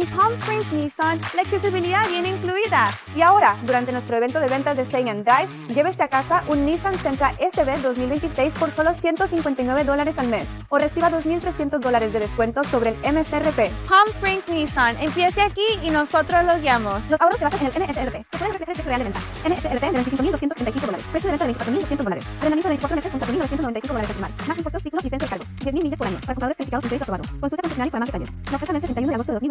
Palm Springs Nissan, la accesibilidad viene incluida. Y ahora, durante nuestro evento de ventas de Stay and Drive, llévese a casa un Nissan Sentra SB 2026 por solo $159 al mes o reciba $2,300 de descuento sobre el MSRP. Palm Springs Nissan, empiece aquí y nosotros lo guiamos. Los ahorros se basan en el NSRP, que pueden reflejar el precio real de venta. NSRP de $25,235, precio de venta de $24,200, arrendamiento de 24 meses con $4,995 adicional, más impuestos, títulos, licencia y cargos, 10,000 millas por año, para compradores calificados con crédito aprobado. Consulta concesionario para más detalles. La oferta vence el 31 de agosto de 2020.